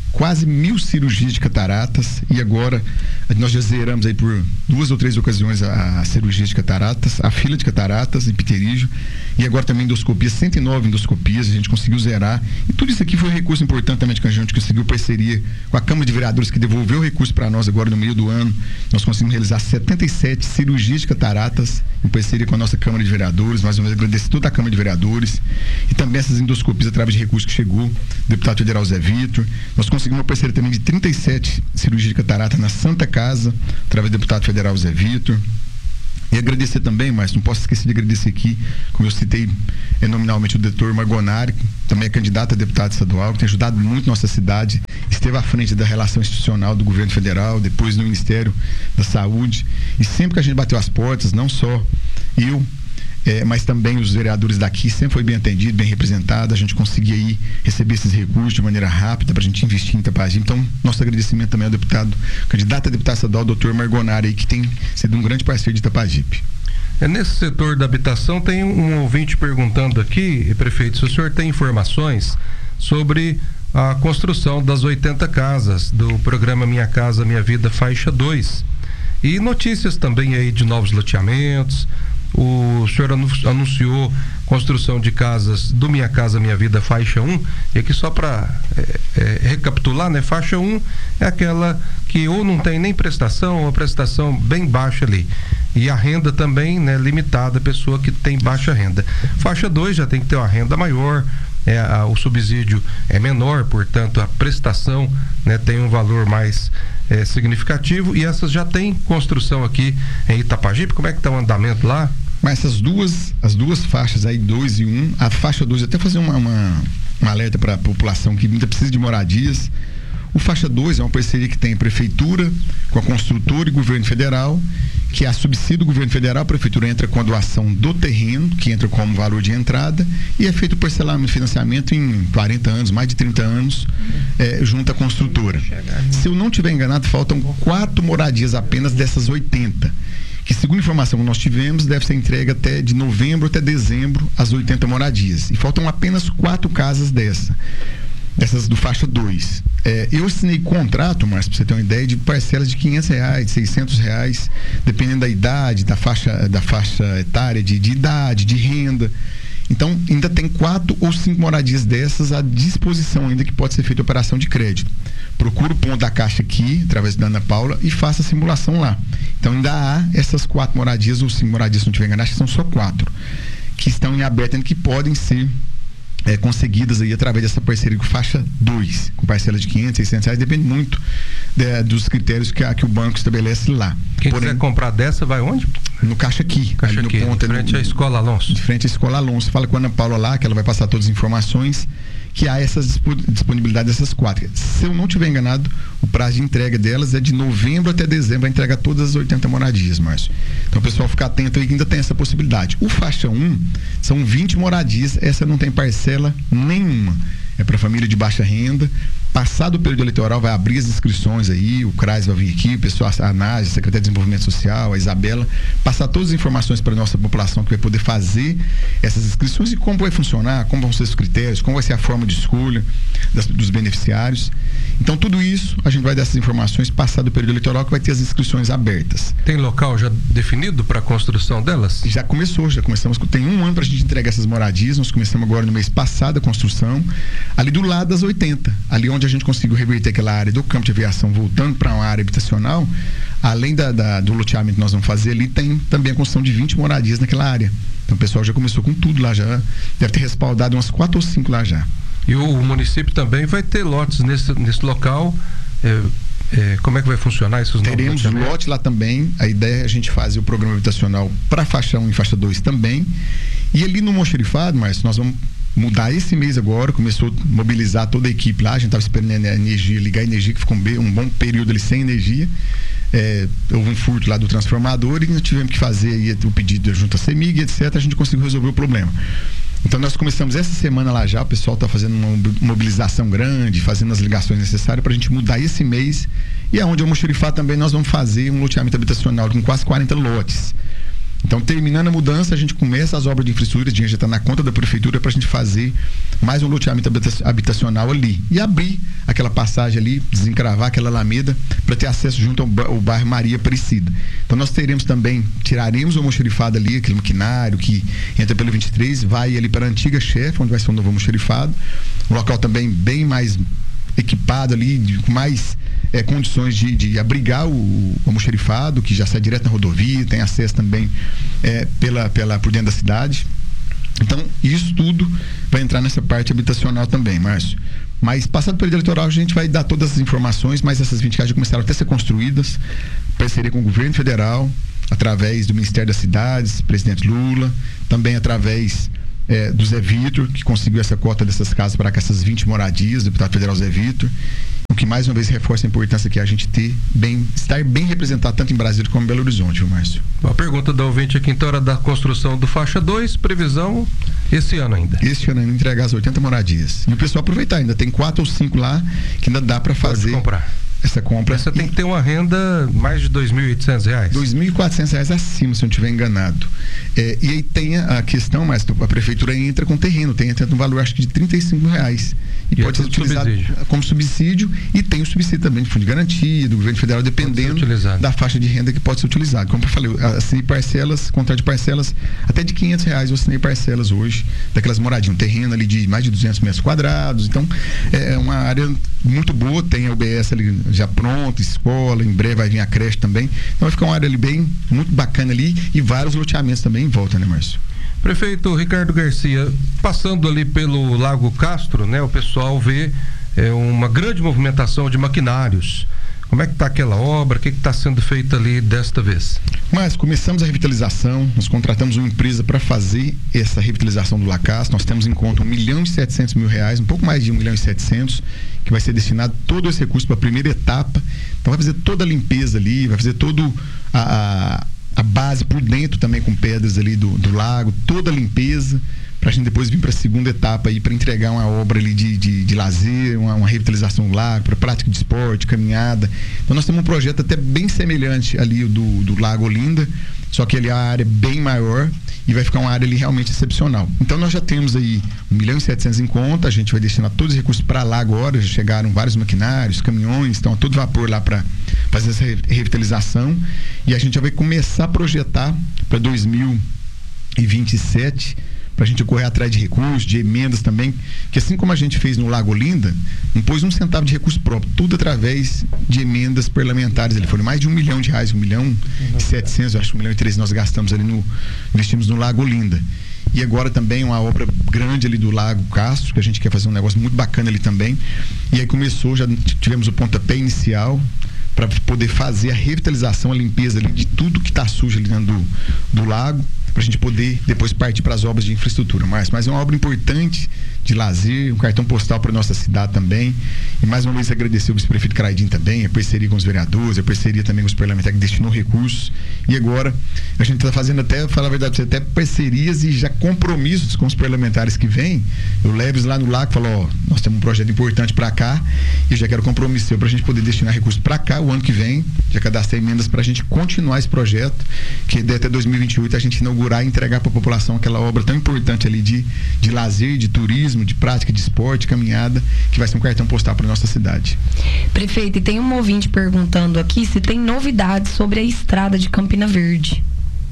S7: quase mil cirurgias de cataratas, e agora nós já zeramos aí por duas ou três ocasiões a, a cirurgia de cataratas, a fila de cataratas e pterígio, e agora também endoscopias, cento e nove endoscopias, a gente conseguiu zerar, e tudo isso aqui foi um recurso importante também que a gente conseguiu parceria com a Câmara de Vereadores, que devolveu o recurso para nós agora no meio do ano. Nós conseguimos realizar setenta e sete cirurgias de cataratas em parceria com a nossa Câmara de Vereadores. Nós vamos agradecer toda a Câmara de Vereadores, e também essas endoscopias através de recurso que chegou, o deputado federal Zé Vitor. Nós conseguimos uma parceria também de trinta e sete cirurgias de catarata na Santa Casa, através do deputado federal Zé Vitor. E agradecer também, mas não posso esquecer de agradecer aqui, como eu citei é, nominalmente, o doutor Margonari, que também é candidato a deputado estadual, que tem ajudado muito nossa cidade, esteve à frente da relação institucional do governo federal, depois no Ministério da Saúde, e sempre que a gente bateu as portas, não só eu, É, mas também os vereadores daqui, sempre foi bem atendido, bem representado, a gente conseguia aí receber esses recursos de maneira rápida para a gente investir em Itapajipe. Então, nosso agradecimento também ao deputado, candidato a deputado estadual, doutor Margonari, aí, que tem sido um grande parceiro de Itapajipe.
S2: É, nesse setor da habitação, tem um ouvinte perguntando aqui, prefeito, se o senhor tem informações sobre a construção das oitenta casas do programa Minha Casa Minha Vida Faixa dois, e notícias também aí de novos loteamentos. O senhor anunciou construção de casas do Minha Casa Minha Vida Faixa um, e aqui só para é, é, recapitular, né? Faixa um é aquela que ou não tem nem prestação, ou a prestação bem baixa ali, e a renda também, né, limitada, a pessoa que tem baixa renda. Faixa dois já tem que ter uma renda maior, é, a, o subsídio é menor, portanto a prestação, né, tem um valor mais é, significativo, e essas já tem construção aqui em Itapajipe. Como é que está o andamento lá?
S7: Mas essas duas, as duas faixas aí, dois e um, a faixa dois, até fazer uma, uma, um alerta para a população que ainda precisa de moradias. O faixa dois é uma parceria que tem a prefeitura com a construtora e governo federal, que a subsídio do governo federal, a prefeitura entra com a doação do terreno, que entra como valor de entrada, e é feito o parcelamento de financiamento em quarenta anos, mais de trinta anos, é, junto à construtora. Se eu não estiver enganado, faltam quatro moradias apenas dessas oitenta, que, segundo a informação que nós tivemos, deve ser entregue até de novembro até dezembro as oitenta moradias, e faltam apenas quatro casas dessa. Essas do faixa dois. É, eu assinei contrato, mas para você ter uma ideia, de parcelas de quinhentos reais, de seiscentos reais, dependendo da idade, da faixa, da faixa etária, de, de idade, de renda. Então, ainda tem quatro ou cinco moradias dessas à disposição ainda, que pode ser feita operação de crédito. Procura o ponto da Caixa aqui, através da Ana Paula, e faça a simulação lá. Então, ainda há essas quatro moradias ou cinco moradias, se não tiver enganado, acho que são só quatro, que estão em aberto ainda, que podem ser É, conseguidas aí através dessa parceria com faixa dois, com parcela de quinhentos, seiscentos reais, depende muito de, dos critérios que, a, que o banco estabelece lá.
S2: Quem
S7: Porém,
S2: quiser comprar dessa, vai onde?
S7: No Caixa Aqui,
S2: Caixa
S7: ali
S2: aqui,
S7: no ponto,
S2: de frente
S7: no,
S2: à Escola Alonso.
S7: De frente à Escola Alonso. Fala com a Ana Paula lá, que ela vai passar todas as informações, que há essa disponibilidade dessas quatro. Se eu não estiver enganado, o prazo de entrega delas é de novembro até dezembro, vai entregar todas as oitenta moradias, Márcio. Então o pessoal fica atento aí que ainda tem essa possibilidade. O faixa um são vinte moradias, essa não tem parcela nenhuma. É para família de baixa renda. Passado o período eleitoral, vai abrir as inscrições aí, o CRAS vai vir aqui, o pessoal, a ANAS, a Secretaria de Desenvolvimento Social, a Isabela, passar todas as informações para a nossa população que vai poder fazer essas inscrições e como vai funcionar, como vão ser os critérios, como vai ser a forma de escolha das, dos beneficiários. Então, tudo isso, a gente vai dar essas informações passado o período eleitoral, que vai ter as inscrições abertas.
S2: Tem local já definido para a construção delas?
S7: Já começou, já começamos, tem um ano para a gente entregar essas moradias, nós começamos agora no mês passado a construção, ali do lado das oitenta, ali onde a gente conseguiu reverter aquela área do campo de aviação, voltando para uma área habitacional, além da, da, do loteamento que nós vamos fazer ali, tem também a construção de vinte moradias naquela área. Então o pessoal já começou com tudo lá, já deve ter respaldado umas quatro ou cinco lá já.
S2: E o, o município também vai ter lotes nesse, nesse local. É, é, como é que vai funcionar esses novos
S7: Teremos lote lá também. A ideia é a gente fazer o programa habitacional para faixa um e faixa dois também. E ali no Moncherifado, Márcio, nós vamos mudar esse mês agora, começou a mobilizar toda a equipe lá, a gente estava esperando a energia, ligar a energia, que ficou um, um bom período ali sem energia. É, houve um furto lá do transformador e nós tivemos que fazer aí o pedido junto à CEMIG, etcétera. A gente conseguiu resolver o problema. Então nós começamos essa semana lá já, o pessoal está fazendo uma mobilização grande, fazendo as ligações necessárias para a gente mudar esse mês. E aonde eu Moncherifado também nós vamos fazer um loteamento habitacional com quase quarenta lotes. Então, terminando a mudança, a gente começa as obras de infraestrutura, o dinheiro já está na conta da prefeitura para a gente fazer mais um loteamento habitacional ali e abrir aquela passagem ali, desencravar aquela alameda para ter acesso junto ao, ao bairro Maria Aparecida. Então, nós teremos também, tiraremos o almoxarifado ali, aquele maquinário que entra pelo vinte e três, vai ali para a antiga chefe, onde vai ser o novo almoxarifado. Um local também bem mais equipado ali, de, com mais é, condições de, de abrigar o, o almoxarifado, que já sai direto na rodovia, tem acesso também é, pela, pela, por dentro da cidade. Então, isso tudo vai entrar nessa parte habitacional também, Márcio. Mas, passado o período eleitoral, a gente vai dar todas as informações, mas essas vinte casas já começaram até a ser construídas, parceria com o governo federal, através do Ministério das Cidades, presidente Lula, também através É, do Zé Vitor, que conseguiu essa cota dessas casas para cá, essas vinte moradias, deputado federal Zé Vitor, o que mais uma vez reforça a importância que é a gente ter bem, estar bem representado tanto em Brasília como em Belo Horizonte, viu, Márcio?
S2: Uma pergunta da ouvinte aqui, então, era da construção do faixa dois, previsão esse ano ainda.
S7: Esse ano ainda entregar as oitenta moradias. E o pessoal aproveitar, ainda tem quatro ou cinco lá que ainda dá para fazer.
S2: Pode comprar.
S7: Essa compra.
S2: Você tem que ter uma renda mais de dois mil e oitocentos reais.
S7: dois mil e quatrocentos reais acima, se eu não estiver enganado. É, e aí tem a, a questão, mas a prefeitura entra com terreno, tem entra um valor acho que de trinta e cinco reais. E, e pode é ser utilizado subsídio. Como subsídio, e tem o subsídio também de fundo de garantia, do governo federal, dependendo da faixa de renda que pode ser utilizado. Como eu falei, eu assinei parcelas, contrato de parcelas, até de quinhentos reais eu assinei parcelas hoje, daquelas moradinhas, um terreno ali de mais de duzentos metros quadrados. Então, é uma área muito boa, tem a U B S ali já pronta, escola, em breve vai vir a creche também. Então vai ficar uma área ali bem, muito bacana ali e vários loteamentos também em volta, né, Márcio?
S2: Prefeito Ricardo Garcia, passando ali pelo Lago Castro, né, o pessoal vê é, uma grande movimentação de maquinários. Como é que está aquela obra? O que está sendo feito ali desta vez?
S7: Mas começamos a revitalização, nós contratamos uma empresa para fazer essa revitalização do Lacastro. Nós temos em conta um milhão e setecentos mil reais, um pouco mais de um milhão e setecentos, que vai ser destinado todo esse recurso para a primeira etapa. Então vai fazer toda a limpeza ali, vai fazer todo a, a, a base por dentro também com pedras ali do, do lago, toda a limpeza, para a gente depois vir para a segunda etapa aí, para entregar uma obra ali de, de, de lazer, uma, uma revitalização do lago, para prática de esporte, caminhada. Então nós temos um projeto até bem semelhante ali do, do Lago Olinda, só que ali é a área bem maior e vai ficar uma área ali realmente excepcional. Então nós já temos aí um milhão e setecentos em conta, a gente vai destinar todos os recursos para lá agora, já chegaram vários maquinários, caminhões, estão a todo vapor lá para fazer essa revitalização, e a gente já vai começar a projetar para dois mil e vinte e sete, para a gente correr atrás de recursos, de emendas também, que assim como a gente fez no Lago Olinda, não pôs um centavo de recurso próprio, tudo através de emendas parlamentares. Ele foi mais de um milhão de reais, um milhão e setecentos, acho que um milhão e trezentos nós gastamos ali no, investimos no Lago Olinda. E agora também uma obra grande ali do Lago Castro, que a gente quer fazer um negócio muito bacana ali também. E aí começou, já tivemos o pontapé inicial para poder fazer a revitalização, a limpeza ali de tudo que está sujo ali dentro do, do lago, para a gente poder depois partir para as obras de infraestrutura. Mas, mas é uma obra importante de lazer, um cartão postal para nossa cidade também. E mais uma vez agradecer o vice-prefeito Caraidinho também, a parceria com os vereadores, a parceria também com os parlamentares que destinou recursos. E agora a gente está fazendo até, falar a verdade, até parcerias e já compromissos com os parlamentares que vêm. Eu levo eles lá no lago e falo, ó, nós temos um projeto importante para cá e eu já quero compromisso para a gente poder destinar recursos para cá o ano que vem. Já cadastrei emendas para a gente continuar esse projeto, que até dois mil e vinte e oito a gente inaugurar e entregar para a população aquela obra tão importante ali de, de lazer, de turismo, de prática de esporte, caminhada, que vai ser um cartão postal para nossa cidade.
S6: Prefeito, e tem um ouvinte perguntando aqui se tem novidades sobre a estrada de Campina Verde.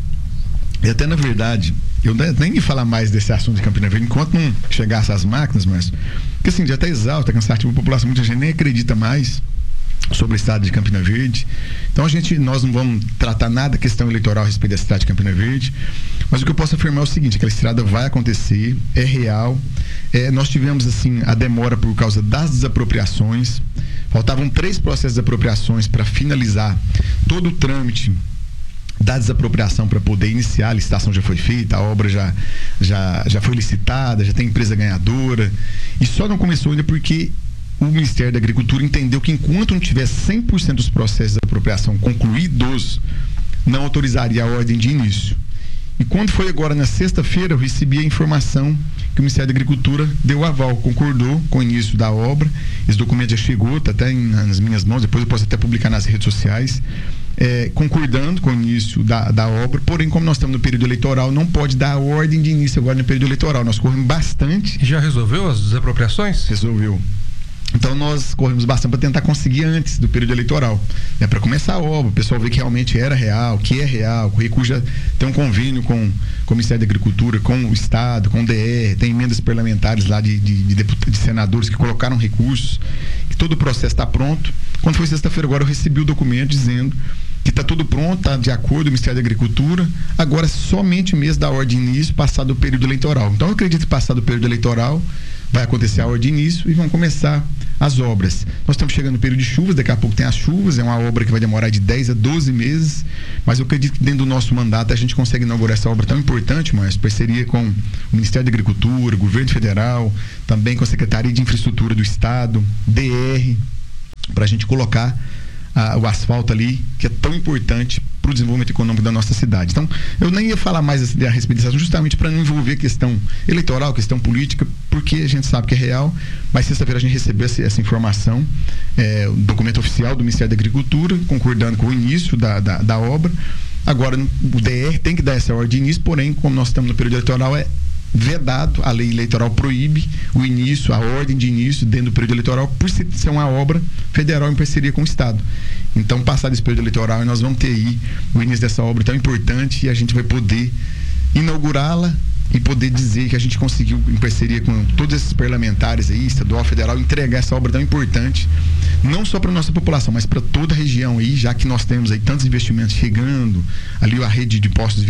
S7: E até na verdade, eu nem ia falar mais desse assunto de Campina Verde enquanto não chegasse as máquinas, mas porque assim, já está exausto, está cansativo, a população, muita gente nem acredita mais sobre a estrada de Campina Verde. Então a gente, nós não vamos tratar nada da questão eleitoral a respeito da estrada de Campina Verde, mas o que eu posso afirmar é o seguinte, aquela estrada vai acontecer, é real. É, nós tivemos assim a demora por causa das desapropriações, faltavam três processos de apropriações para finalizar todo o trâmite da desapropriação para poder iniciar, a licitação já foi feita, a obra já, já, já foi licitada, já tem empresa ganhadora, e só não começou ainda porque o Ministério da Agricultura entendeu que enquanto não tiver cem por cento dos processos de apropriação concluídos, não autorizaria a ordem de início. E quando foi agora na sexta-feira, eu recebi a informação que o Ministério da Agricultura deu aval, concordou com o início da obra. Esse documento já chegou, está até em, nas minhas mãos, depois eu posso até publicar nas redes sociais. é, concordando com o início da, da obra, porém, como nós estamos no período eleitoral, não pode dar ordem de início agora no período eleitoral. Nós corremos bastante.
S2: Já resolveu as desapropriações?
S7: Resolveu. Então nós corremos bastante para tentar conseguir antes do período eleitoral, né, para começar a obra, o pessoal ver que realmente era real, que é real, o recurso já tem um convênio com, com o Ministério da Agricultura, com o Estado, com o D R, tem emendas parlamentares lá de, de, de, deputados, de senadores que colocaram recursos, que todo o processo está pronto. Quando foi sexta-feira agora eu recebi o documento dizendo que está tudo pronto, está de acordo com o Ministério da Agricultura, agora somente mesmo da ordem de início, passado o período eleitoral. Então eu acredito que passado o período eleitoral vai acontecer a ordem de início e vão começar as obras. Nós estamos chegando no período de chuvas, daqui a pouco tem as chuvas, é uma obra que vai demorar de dez a doze meses, mas eu acredito que dentro do nosso mandato a gente consegue inaugurar essa obra tão importante, mas parceria com o Ministério da Agricultura, o Governo Federal, também com a Secretaria de Infraestrutura do Estado, D R, para a gente colocar a, o asfalto ali, que é tão importante para o desenvolvimento econômico da nossa cidade. Então, eu nem ia falar mais a respeito desse assunto, justamente para não envolver questão eleitoral, questão política, porque a gente sabe que é real, mas sexta-feira a gente recebeu essa, essa informação, é, o documento oficial do Ministério da Agricultura, concordando com o início da, da, da obra. Agora, o D R tem que dar essa ordem de início, porém, como nós estamos no período eleitoral, é vedado, a lei eleitoral proíbe o início, a ordem de início dentro do período eleitoral, por ser uma obra federal em parceria com o Estado. Então, passado esse período eleitoral, nós vamos ter aí o início dessa obra tão importante e a gente vai poder inaugurá-la e poder dizer que a gente conseguiu, em parceria com todos esses parlamentares aí, estadual, federal, entregar essa obra tão importante, não só para a nossa população, mas para toda a região aí, já que nós temos aí tantos investimentos chegando, ali a rede de postos,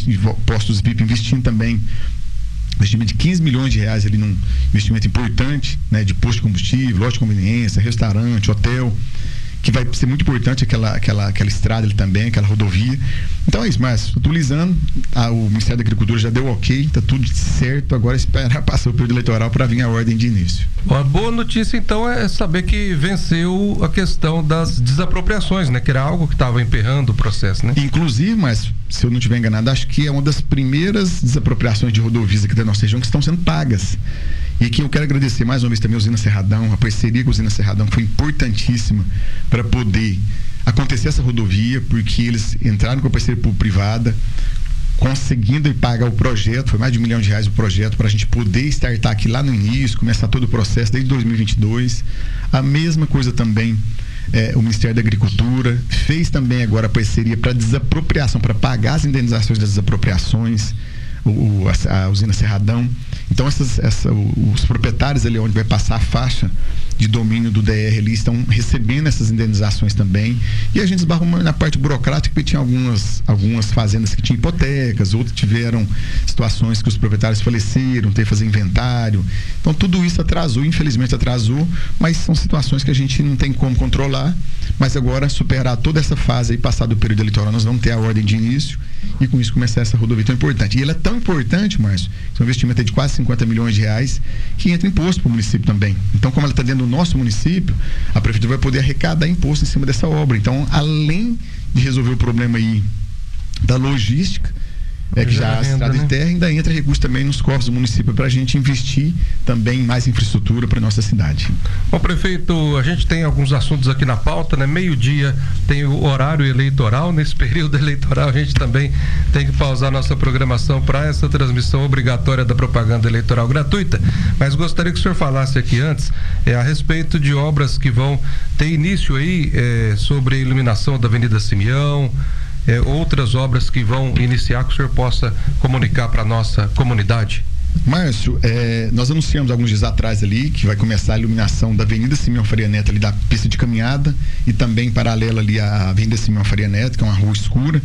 S7: postos V I P investindo também investimento de quinze milhões de reais ali num investimento importante, né, de posto de combustível, loja de conveniência, restaurante, hotel, que vai ser muito importante aquela, aquela, aquela estrada ali também, aquela rodovia. Então é isso, mas atualizando, a, o Ministério da Agricultura já deu ok, está tudo certo, agora esperar passar o período eleitoral para vir a ordem de início.
S2: A boa notícia então é saber que venceu a questão das desapropriações, né? Que era algo que estava emperrando o processo, né?
S7: Inclusive, mas se eu não estiver enganado, acho que é uma das primeiras desapropriações de rodovias aqui da nossa região que estão sendo pagas. E aqui eu quero agradecer mais uma vez também a Usina Cerradão, a parceria com a Usina Cerradão foi importantíssima para poder acontecer essa rodovia, porque eles entraram com a parceria público-privada, conseguindo pagar o projeto, foi mais de um milhão de reais o projeto, para a gente poder startar aqui lá no início, começar todo o processo desde dois mil e vinte e dois. A mesma coisa também é, o Ministério da Agricultura fez também agora a parceria para desapropriação, para pagar as indenizações das desapropriações, o, a, a Usina Cerradão. Então essas, essa, os proprietários ali onde vai passar a faixa de domínio do D R ali estão recebendo essas indenizações também, e a gente esbarrou na parte burocrática, porque tinha algumas, algumas fazendas que tinham hipotecas, outras tiveram situações que os proprietários faleceram, teve que fazer inventário, então tudo isso atrasou, infelizmente atrasou, mas são situações que a gente não tem como controlar, mas agora superar toda essa fase e passar do período eleitoral, nós vamos ter a ordem de início e com isso começar essa rodovia tão importante, e ela é tão importante, Márcio, é um investimento de quase cinquenta milhões de reais que entra imposto para o município também, então como ela está dentro do nosso município, a prefeitura vai poder arrecadar imposto em cima dessa obra. Então, além de resolver o problema aí da logística, é que já, já a estrada né? de terra ainda entra recurso também nos cofres do município para a gente investir também em mais infraestrutura para nossa cidade.
S2: Bom, prefeito, a gente tem alguns assuntos aqui na pauta, né? Meio-dia tem o horário eleitoral, nesse período eleitoral a gente também tem que pausar nossa programação para essa transmissão obrigatória da propaganda eleitoral gratuita, mas gostaria que o senhor falasse aqui antes é, a respeito de obras que vão ter início aí é, sobre a iluminação da Avenida Simeão, É, outras obras que vão iniciar, que o senhor possa comunicar para a nossa comunidade.
S7: Márcio, é, nós anunciamos alguns dias atrás ali que vai começar a iluminação da Avenida Simeão Faria Neto ali da pista de caminhada e também paralela ali à Avenida Simeão Faria Neto, que é uma rua escura.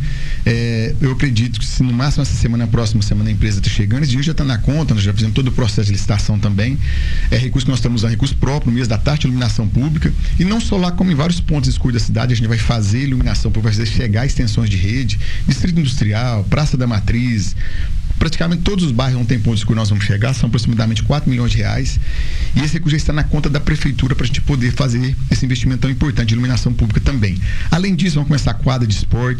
S7: É, eu acredito que se no máximo essa semana, a próxima semana a empresa está chegando, esse dia já está na conta, nós já fizemos todo o processo de licitação também. É recurso que nós estamos usando, recurso próprio no mês da tarde, iluminação pública, e não só lá, como em vários pontos escuros da cidade, a gente vai fazer iluminação pública, vai fazer chegar extensões de rede, Distrito Industrial, Praça da Matriz, praticamente todos os bairros onde tem pontos escuros nós vamos chegar, são aproximadamente quatro milhões de reais, e esse recurso já está na conta da prefeitura para a gente poder fazer esse investimento tão importante de iluminação pública também. Além disso, vamos começar a quadra de esportes,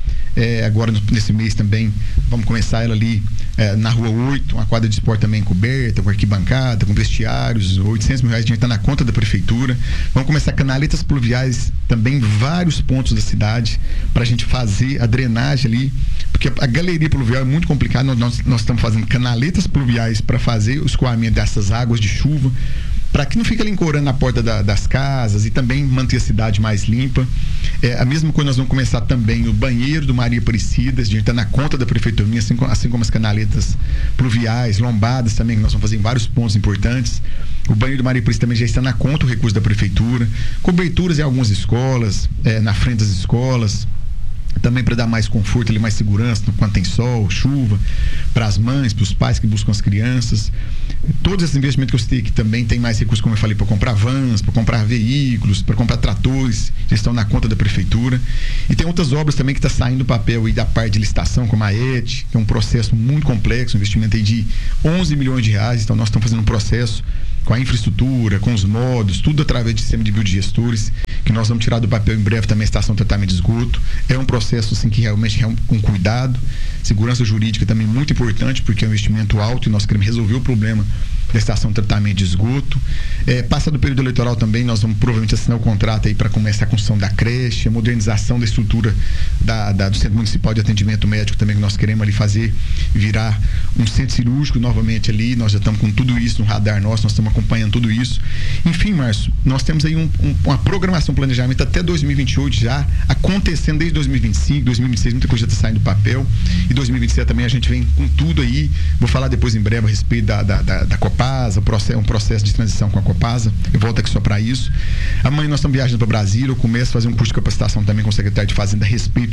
S7: É, agora nesse mês também vamos começar ela ali é, na Rua oito, uma quadra de esporte também coberta, com arquibancada, com vestiários, oitocentos mil reais de dinheiro está na conta da prefeitura. Vamos começar canaletas pluviais também em vários pontos da cidade para a gente fazer a drenagem ali, porque a, a galeria pluvial é muito complicada. Nós, nós, nós estamos fazendo canaletas pluviais para fazer o escoamento dessas águas de chuva, para que não fique ali encorando na porta da, das casas e também manter a cidade mais limpa. É, a mesma coisa nós vamos começar também o banheiro do Maria Aparecida, a gente está na conta da prefeitura, assim, assim como as canaletas pluviais, lombadas também, que nós vamos fazer em vários pontos importantes. O banheiro do Maria Aparecida também já está na conta, o recurso da prefeitura. Coberturas em algumas escolas, é, na frente das escolas, também para dar mais conforto, ali, mais segurança quando tem sol, chuva, para as mães, para os pais que buscam as crianças. Todos esses investimentos que eu citei aqui também tem mais recursos, como eu falei, para comprar vans, para comprar veículos, para comprar tratores, já estão na conta da prefeitura. E tem outras obras também que estão tá saindo do papel aí da parte de licitação, como a E T, que é um processo muito complexo, um investimento aí de onze milhões de reais. Então nós estamos fazendo um processo com a infraestrutura, com os modos, tudo através de sistema de biodigestores, que nós vamos tirar do papel em breve também a estação de tratamento de esgoto. É um processo assim que realmente é com cuidado, segurança jurídica também muito importante, porque é um investimento alto e nós queremos resolver o problema da estação de tratamento de esgoto. É, passado o período eleitoral também, nós vamos provavelmente assinar o contrato aí para começar a construção da creche, a modernização da estrutura da, da, do Centro Municipal de Atendimento Médico também, que nós queremos ali fazer virar um centro cirúrgico novamente ali. Nós já estamos com tudo isso no radar nosso, nós estamos acompanhando tudo isso. Enfim, Márcio, nós temos aí um, um, uma programação, um planejamento até dois mil e vinte e oito já acontecendo desde dois mil e vinte e cinco, dois mil e vinte e seis, muita coisa já está saindo do papel. E dois mil e vinte e sete também a gente vem com tudo aí. Vou falar depois em breve a respeito da, da, da, da Copasa, um processo de transição com a Copasa. Eu volto aqui só para isso. Amanhã nós estamos viajando para Brasília. Eu começo a fazer um curso de capacitação também com o secretário de Fazenda a respeito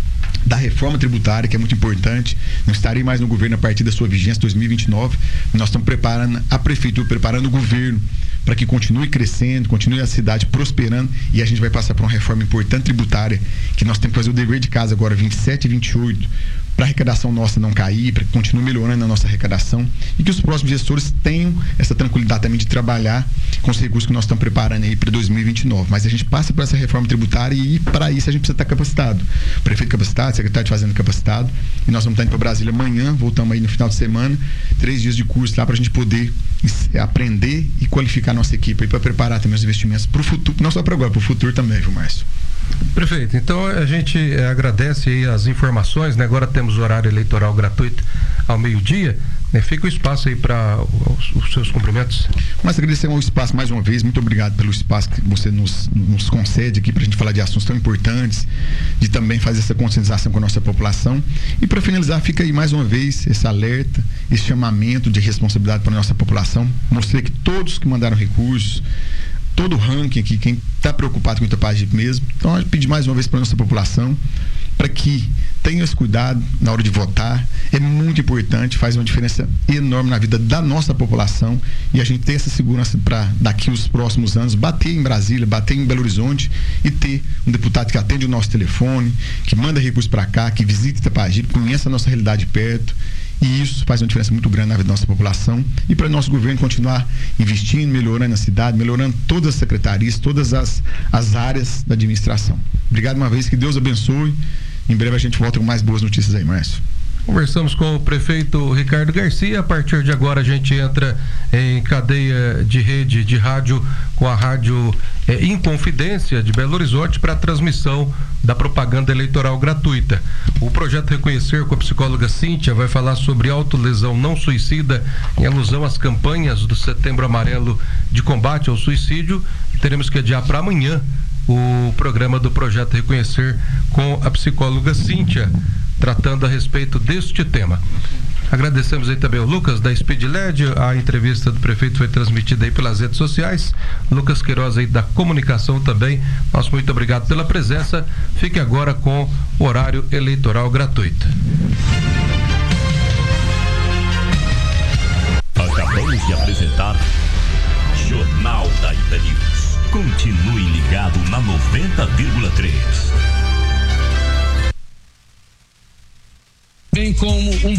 S7: da reforma tributária, que é muito importante. Não estarei mais no governo a partir da sua vigência, dois mil e vinte e nove. Nós estamos preparando a prefeitura, preparando o governo para que continue crescendo, continue a cidade prosperando, e a gente vai passar por uma reforma importante tributária, que nós temos que fazer o dever de casa agora, vinte e sete e vinte e oito, para a arrecadação nossa não cair, para que continue melhorando a nossa arrecadação e que os próximos gestores tenham essa tranquilidade também de trabalhar com os recursos que nós estamos preparando aí para dois mil e vinte e nove. Mas a gente passa por essa reforma tributária e para isso a gente precisa estar capacitado. Prefeito capacitado, secretário de Fazenda capacitado, e nós vamos estar indo para Brasília amanhã, voltamos aí no final de semana, três dias de curso lá para a gente poder aprender e qualificar a nossa equipe aí para preparar também os investimentos para o futuro, não só para agora, para o futuro também, viu, Márcio?
S2: Prefeito, então a gente eh, agradece aí as informações, né? Agora temos horário eleitoral gratuito ao meio-dia, né? Fica o espaço aí para os, os seus cumprimentos.
S7: Mas agradecer ao espaço mais uma vez, muito obrigado pelo espaço que você nos, nos concede aqui para a gente falar de assuntos tão importantes, de também fazer essa conscientização com a nossa população. E para finalizar, fica aí mais uma vez esse alerta, esse chamamento de responsabilidade para a nossa população. Mostrei que todos que mandaram recursos, todo o ranking aqui, quem está preocupado com o Itapajip mesmo. Então, eu pedi mais uma vez para a nossa população para que tenha esse cuidado na hora de votar. É muito importante, faz uma diferença enorme na vida da nossa população, e a gente tem essa segurança para daqui os próximos anos bater em Brasília, bater em Belo Horizonte e ter um deputado que atende o nosso telefone, que manda recursos para cá, que visita Itapajip, conheça a nossa realidade perto. E isso faz uma diferença muito grande na vida da nossa população, e para o nosso governo continuar investindo, melhorando a cidade, melhorando todas as secretarias, todas as, as áreas da administração. Obrigado uma vez, que Deus abençoe. Em breve a gente volta com mais boas notícias aí, Márcio.
S2: Conversamos com o prefeito Ricardo Garcia. A partir de agora a gente entra em cadeia de rede de rádio com a rádio é, Inconfidência de Belo Horizonte para a transmissão da propaganda eleitoral gratuita. O projeto Reconhecer, com a psicóloga Cíntia, vai falar sobre autolesão não suicida em alusão às campanhas do Setembro Amarelo de combate ao suicídio. Teremos que adiar para amanhã o programa do projeto Reconhecer com a psicóloga Cíntia, tratando a respeito deste tema. Agradecemos aí também o Lucas da Speed L E D. A entrevista do prefeito foi transmitida aí pelas redes sociais. Lucas Queiroz aí da comunicação também. Nosso muito obrigado pela presença. Fique agora com o horário eleitoral gratuito.
S4: Acabamos de apresentar Jornal da Ita News. Continue ligado na noventa vírgula três.
S8: Bem como um